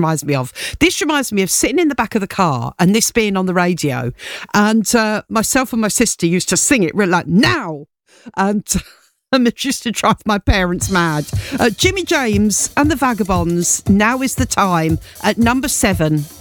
reminds me of. This reminds me of sitting in the back of the car and this being on the radio, and myself and my sister used to sing it like now, and it used to drive my parents mad. Jimmy James and the Vagabonds, Now Is the Time, at number 7.